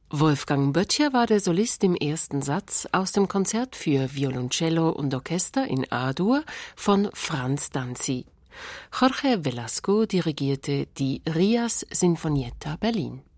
Wolfgang Böttcher war der Solist im ersten Satz aus dem Konzert für Violoncello und Orchester in A-Dur von Franz Danzi. Jorge Velasco dirigierte die Rias Sinfonietta Berlin.